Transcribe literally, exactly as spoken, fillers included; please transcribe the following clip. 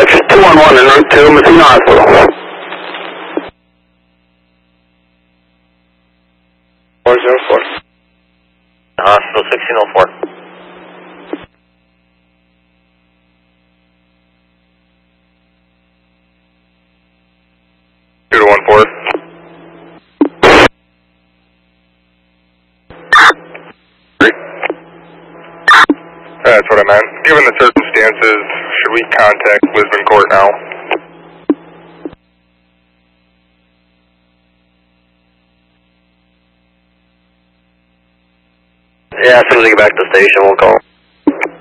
dispatch, two one one en route to Messina Hospital. four zero four. Hospital sixteen oh four. two to one four. That's what I meant. Given the circumstances, should we contact Lisbon Court now? Yeah, as soon as we get back to the station, we'll call.